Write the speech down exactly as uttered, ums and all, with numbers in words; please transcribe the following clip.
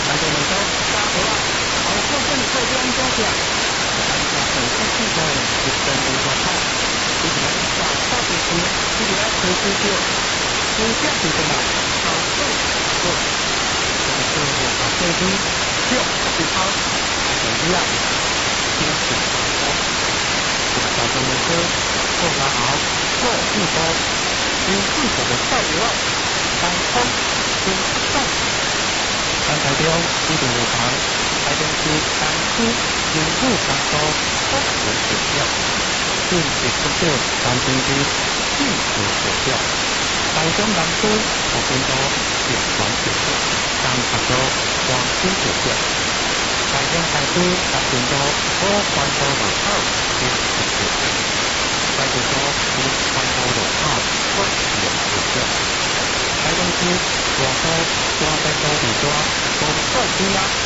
大家能够加好啊，好过这里会用多点，大家很开心的一生一个好，一起来找到自己，一起来追追求，追下去的嘛，好对好对，这个是我把对比六比好，怎么样？今天好多，我们找到的是做得好，做不多，因自己的效率了，当空心上。刚才中一点五行，台中区单区进入当中不时指标，进行不就三分之进行指标，台中南区五分多点完指标，三十多黄金指标，台中台区十分多多关多落后点指标，台中多五关多落后不点指标。台中区广州多在多里多，多快低压。